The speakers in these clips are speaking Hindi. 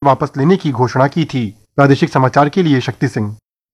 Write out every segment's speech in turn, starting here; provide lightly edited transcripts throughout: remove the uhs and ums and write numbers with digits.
वापस लेने की घोषणा की थी। प्रादेशिक समाचार के लिए शक्ति सिंह।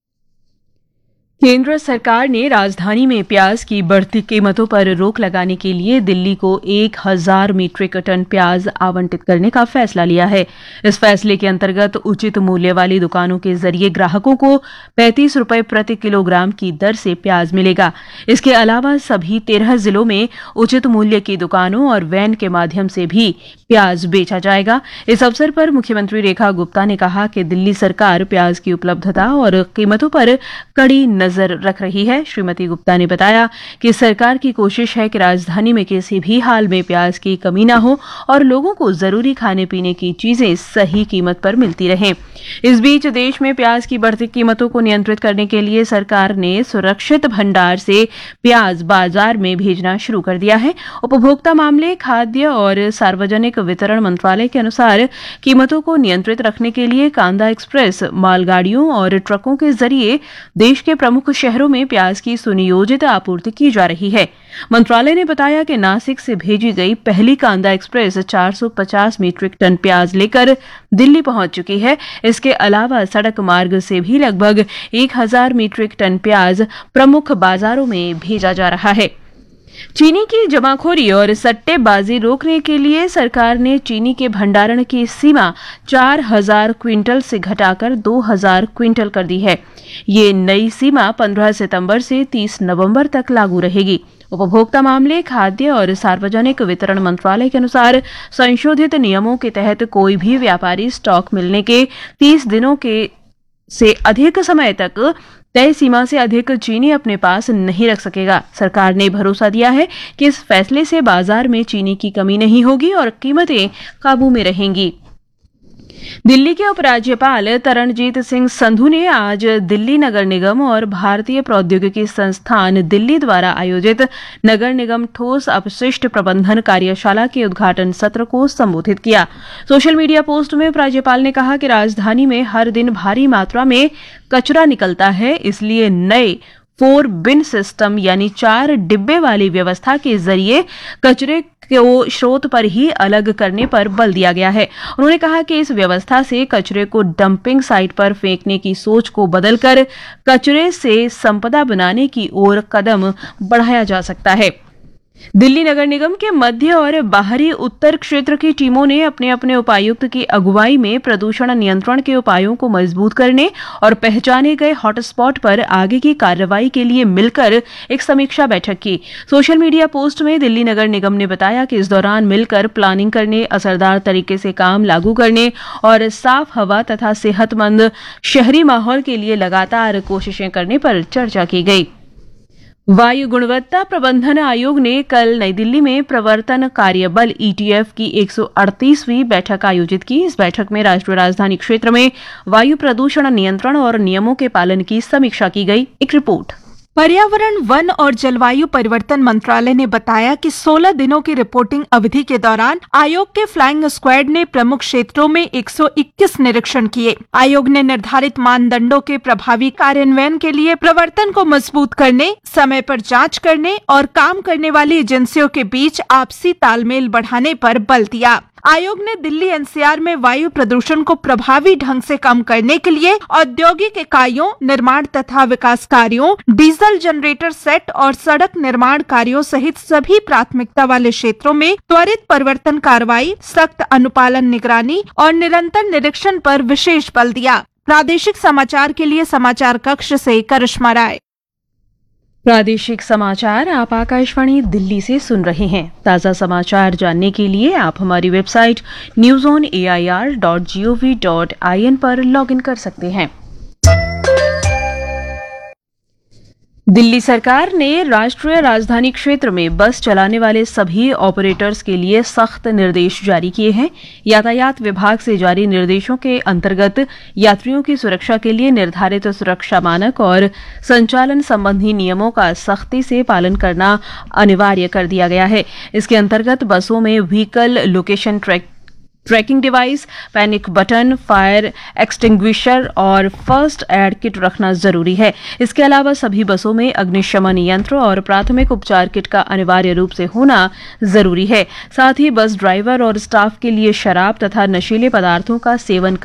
केंद्र सरकार ने राजधानी में प्याज की बढ़ती कीमतों पर रोक लगाने के लिए दिल्ली को 1000 मीट्रिक टन प्याज आवंटित करने का फैसला लिया है। इस फैसले के अंतर्गत उचित मूल्य वाली दुकानों के जरिए ग्राहकों को 35 रुपए प्रति किलोग्राम की दर से प्याज मिलेगा। इसके अलावा सभी 13 जिलों में उचित मूल्य की दुकानों और वैन के माध्यम से भी प्याज बेचा जाएगा। इस अवसर पर मुख्यमंत्री रेखा गुप्ता ने कहा कि दिल्ली सरकार प्याज की उपलब्धता और कीमतों पर कड़ी नजर रख रही है। श्रीमती गुप्ता ने बताया कि सरकार की कोशिश है कि राजधानी में किसी भी हाल में प्याज की कमी न हो और लोगों को जरूरी खाने पीने की चीजें सही कीमत पर मिलती रहें। इस बीच देश में प्याज की बढ़ती कीमतों को नियंत्रित करने के लिए सरकार ने सुरक्षित भंडार से प्याज बाजार में भेजना शुरू कर दिया है। उपभोक्ता मामले, खाद्य और सार्वजनिक वितरण मंत्रालय के अनुसार कीमतों को नियंत्रित रखने के लिए कांदा एक्सप्रेस मालगाड़ियों और ट्रकों के जरिए देश के प्रमुख शहरों में प्याज की सुनियोजित आपूर्ति की जा रही है। मंत्रालय ने बताया कि नासिक से भेजी गई पहली कांदा एक्सप्रेस 450 मीट्रिक टन प्याज लेकर दिल्ली पहुंच चुकी है। इसके अलावा सड़क मार्ग से भी लगभग 1000 मीट्रिक टन प्याज प्रमुख बाजारों में भेजा जा रहा है। चीनी की जमाखोरी और सट्टेबाजी रोकने के लिए सरकार ने चीनी के भंडारण की सीमा 4000 क्विंटल से घटाकर 2000 क्विंटल कर दी है। ये नई सीमा 15 सितंबर से 30 नवंबर तक लागू रहेगी। उपभोक्ता मामले, खाद्य और सार्वजनिक वितरण मंत्रालय के अनुसार संशोधित नियमों के तहत कोई भी व्यापारी स्टॉक मिलने के 30 दिनों से अधिक समय तक तय सीमा से अधिक चीनी अपने पास नहीं रख सकेगा। सरकार ने भरोसा दिया है कि इस फैसले से बाजार में चीनी की कमी नहीं होगी और कीमतें काबू में रहेंगी। दिल्ली के उपराज्यपाल तरणजीत सिंह संधू ने आज दिल्ली नगर निगम और भारतीय प्रौद्योगिकी संस्थान दिल्ली द्वारा आयोजित नगर निगम ठोस अपशिष्ट प्रबंधन कार्यशाला के उद्घाटन सत्र को संबोधित किया। सोशल मीडिया पोस्ट में उपराज्यपाल ने कहा कि राजधानी में हर दिन भारी मात्रा में कचरा निकलता है, इसलिए नए 4 बिन सिस्टम यानी 4 डिब्बे वाली व्यवस्था के जरिए कचरे को स्रोत पर ही अलग करने पर बल दिया गया है। उन्होंने कहा कि इस व्यवस्था से कचरे को डंपिंग साइट पर फेंकने की सोच को बदलकर कचरे से संपदा बनाने की ओर कदम बढ़ाया जा सकता है। दिल्ली नगर निगम के मध्य और बाहरी उत्तर क्षेत्र की टीमों ने अपने अपने उपायुक्त की अगुवाई में प्रदूषण नियंत्रण के उपायों को मजबूत करने और पहचाने गए हॉटस्पॉट पर आगे की कार्रवाई के लिए मिलकर एक समीक्षा बैठक की। सोशल मीडिया पोस्ट में दिल्ली नगर निगम ने बताया कि इस दौरान मिलकर प्लानिंग करने, असरदार तरीके से काम लागू करने और साफ हवा तथा सेहतमंद शहरी माहौल के लिए लगातार कोशिशें करने पर चर्चा की गई। वायु गुणवत्ता प्रबंधन आयोग ने कल नई दिल्ली में प्रवर्तन कार्यबल ETF की 138वीं बैठक आयोजित की। इस बैठक में राष्ट्रीय राजधानी क्षेत्र में वायु प्रदूषण नियंत्रण और नियमों के पालन की समीक्षा की गई। एक रिपोर्ट। पर्यावरण, वन और जलवायु परिवर्तन मंत्रालय ने बताया कि 16 दिनों की रिपोर्टिंग अवधि के दौरान आयोग के फ्लाइंग स्क्वाड ने प्रमुख क्षेत्रों में 121 निरीक्षण किए। आयोग ने निर्धारित मानदंडों के प्रभावी कार्यान्वयन के लिए प्रवर्तन को मजबूत करने, समय पर जांच करने और काम करने वाली एजेंसियों के बीच आपसी तालमेल बढ़ाने पर बल दिया। आयोग ने दिल्ली NCR में वायु प्रदूषण को प्रभावी ढंग से कम करने के लिए औद्योगिक इकाइयों, निर्माण तथा विकास कार्यों, डीजल जनरेटर सेट और सड़क निर्माण कार्यों सहित सभी प्राथमिकता वाले क्षेत्रों में त्वरित परिवर्तन कार्रवाई, सख्त अनुपालन निगरानी और निरंतर निरीक्षण पर विशेष बल दिया। प्रादेशिक समाचार के लिए समाचार कक्ष से करिश्मा राय। प्रादेशिक समाचार आप आकाशवाणी दिल्ली से सुन रहे हैं। ताज़ा समाचार जानने के लिए आप हमारी वेबसाइट newsonair.gov.in पर लॉगिन कर सकते हैं। दिल्ली सरकार ने राष्ट्रीय राजधानी क्षेत्र में बस चलाने वाले सभी ऑपरेटर्स के लिए सख्त निर्देश जारी किए हैं। यातायात विभाग से जारी निर्देशों के अंतर्गत यात्रियों की सुरक्षा के लिए निर्धारित सुरक्षा मानक और संचालन संबंधी नियमों का सख्ती से पालन करना अनिवार्य कर दिया गया है। इसके अंतर्गत बसों में vehicle location tracking device, panic button, fire extinguisher और फर्स्ट एड किट रखना जरूरी है। इसके अलावा सभी बसों में अग्निशमन यंत्र और प्राथमिक उपचार किट का अनिवार्य रूप से होना जरूरी है। साथ ही बस ड्राइवर और स्टाफ के लिए शराब तथा नशीले पदार्थों का सेवन